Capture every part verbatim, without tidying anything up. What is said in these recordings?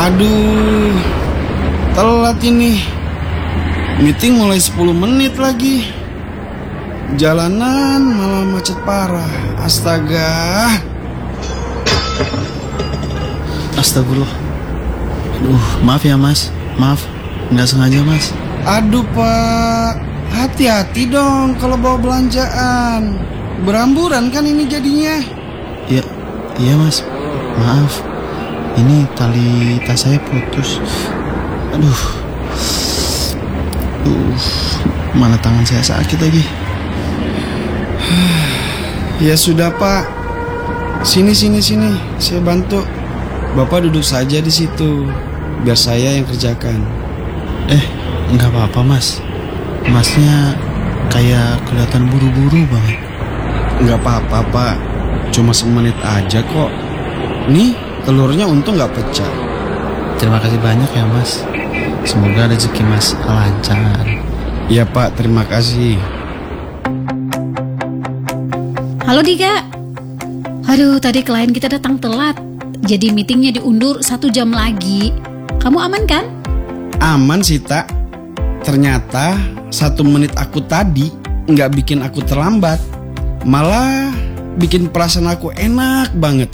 Aduh, telat ini. Meeting mulai sepuluh menit lagi. Jalanan malah macet parah. Astaga. Astagfirullah. Aduh, maaf ya mas. Maaf, nggak sengaja mas. Aduh pak, hati-hati dong kalau bawa belanjaan. Beramburan kan ini jadinya. Iya, iya mas. Maaf. Ini tali tas saya putus. Aduh. Aduh, mana tangan saya sakit lagi. Ya sudah pak. Sini sini sini, saya bantu. Bapak duduk saja di situ, biar saya yang kerjakan. Eh, nggak apa-apa mas. Masnya kayak kelihatan buru-buru banget. Nggak apa-apa pak, cuma semenit aja kok. Nih, telurnya untung nggak pecah. Terima kasih banyak ya mas. Semoga rezeki mas lancar. Iya pak, terima kasih. Halo Dika. Aduh, tadi klien kita datang telat. Jadi meetingnya diundur satu jam lagi. Kamu aman kan? Aman sih tak. Ternyata satu menit aku tadi nggak bikin aku terlambat. Malah bikin perasaan aku enak banget.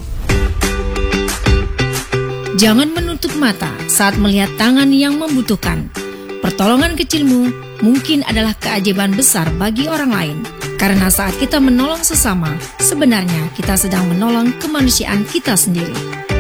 Jangan menutup mata saat melihat tangan yang membutuhkan. Pertolongan kecilmu mungkin adalah keajaiban besar bagi orang lain. Karena saat kita menolong sesama, sebenarnya kita sedang menolong kemanusiaan kita sendiri.